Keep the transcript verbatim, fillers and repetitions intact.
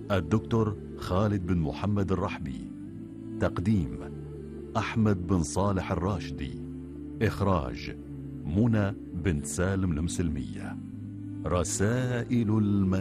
الدكتور خالد بن محمد الرحبي. تقديم أحمد بن صالح الراشدي. إخراج منى بنت سالم المسلمية. رسائل الم